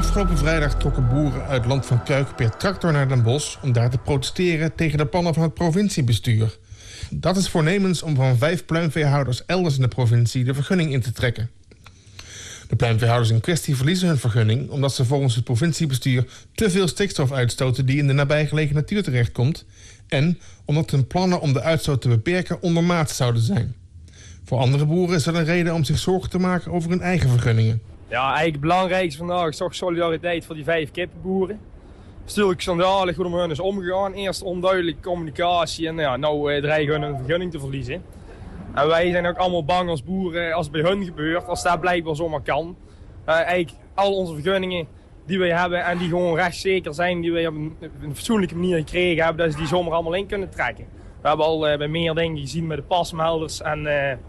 Afgelopen vrijdag trokken boeren uit Land van Kuik per tractor naar Den Bosch om daar te protesteren tegen de plannen van het provinciebestuur. Dat is voornemens om van 5 pluimveehouders elders in de provincie de vergunning in te trekken. De pluimveehouders in kwestie verliezen hun vergunning omdat ze volgens het provinciebestuur te veel stikstof uitstoten die in de nabijgelegen natuur terechtkomt en omdat hun plannen om de uitstoot te beperken ondermaats zouden zijn. Voor andere boeren is dat een reden om zich zorgen te maken over hun eigen vergunningen. Ja, eigenlijk het belangrijkste vandaag is toch solidariteit voor die 5 kippenboeren. Het is natuurlijk schandalig hoe er met hen is omgegaan. Eerst onduidelijke communicatie en nou dreigen hun een vergunning te verliezen. En wij zijn ook allemaal bang als boeren als het bij hun gebeurt, als dat blijkbaar zomaar kan. Eigenlijk al onze vergunningen die wij hebben en die gewoon rechtszeker zijn, die wij op een fatsoenlijke manier gekregen hebben, dat ze die zomaar allemaal in kunnen trekken. We hebben al bij meer dingen gezien met de pasmelders en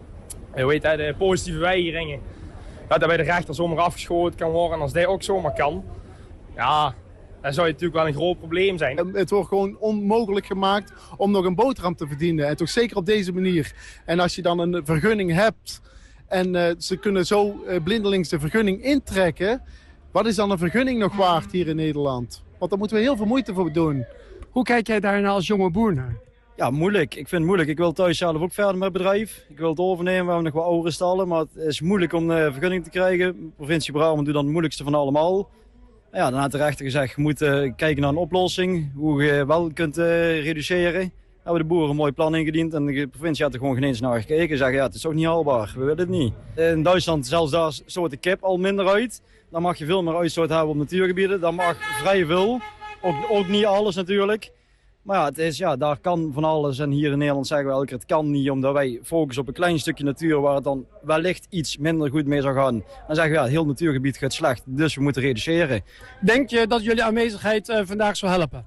de positieve weigeringen. Dat bij de rechter zomaar afgeschoten kan worden en als dat ook zomaar kan, ja, dan zou het natuurlijk wel een groot probleem zijn. Het wordt gewoon onmogelijk gemaakt om nog een boterham te verdienen. En toch zeker op deze manier. En als je dan een vergunning hebt en ze kunnen zo blindelings de vergunning intrekken, wat is dan een vergunning nog waard hier in Nederland? Want daar moeten we heel veel moeite voor doen. Hoe kijk jij daar nou als jonge boer naar? Ja, moeilijk. Ik vind het moeilijk. Ik wil thuis zelf ook verder met het bedrijf. Ik wil het overnemen. We hebben nog wat oudere stallen, maar het is moeilijk om de vergunning te krijgen. De provincie Brabant doet dan het moeilijkste van allemaal. Ja, dan had de rechter gezegd, je moet kijken naar een oplossing. Hoe je wel kunt reduceren. Dan hebben de boeren een mooi plan ingediend en de provincie had er gewoon geen eens naar gekeken. Ze zeggen, ja, het is ook niet haalbaar. We willen het niet. In Duitsland, zelfs daar stoot de kip al minder uit. Dan mag je veel meer uitstoot hebben op natuurgebieden. Dan mag vrij veel. Ook niet alles natuurlijk. Maar ja, het is, daar kan van alles. En hier in Nederland zeggen we elke keer, het kan niet. Omdat wij focussen op een klein stukje natuur waar het dan wellicht iets minder goed mee zou gaan. Dan zeggen we, het heel natuurgebied gaat slecht. Dus we moeten reduceren. Denk je dat jullie aanwezigheid vandaag zou helpen?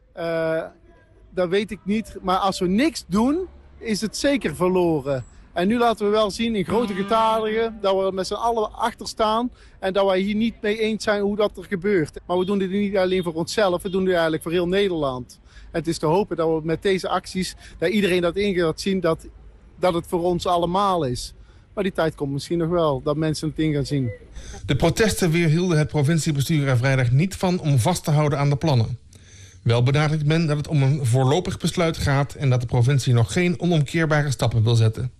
Dat weet ik niet. Maar als we niks doen, is het zeker verloren. En nu laten we wel zien in grote getalen dat we met z'n allen achter staan. En dat wij hier niet mee eens zijn hoe dat er gebeurt. Maar we doen dit niet alleen voor onszelf, we doen dit eigenlijk voor heel Nederland. En het is te hopen dat we met deze acties, dat iedereen dat in gaat zien, dat het voor ons allemaal is. Maar die tijd komt misschien nog wel, dat mensen het in gaan zien. De protesten weerhielden het provinciebestuur er vrijdag niet van om vast te houden aan de plannen. Wel benadrukt men dat het om een voorlopig besluit gaat en dat de provincie nog geen onomkeerbare stappen wil zetten.